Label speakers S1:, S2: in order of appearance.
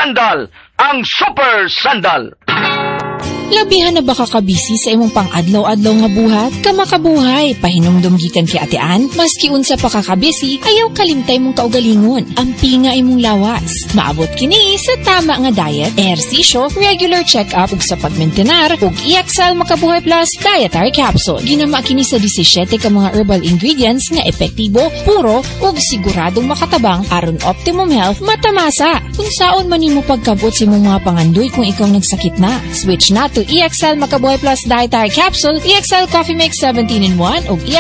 S1: Sandal, ang super sandal.
S2: Labihan na baka kabisi sa imong pang-adlaw-adlaw nga buhat? Kamakabuhay, pahinumdum gikan kay Ate Ann, maski unsa pa kakabisi, ayaw kalimtay mong kaugalingon. Ampi nga imong lawas. Maabot kini sa tama nga diet, ehersisyo, regular check-up ug sa pagmentenar ug EXL Makabuhay Plus Dietary Capsule. Ginama kini sa 17 ka mga herbal ingredients nga epektibo, puro ug siguradong makatabang aron optimum health matamasa. Kung saon man nimo pagkabot sa imong mga pangandoy kung ikaw nagsakit na, switch na to EXL Makabuhay Plus Dietary Capsule, EXL Coffee Mix 17-in-1 ug EXL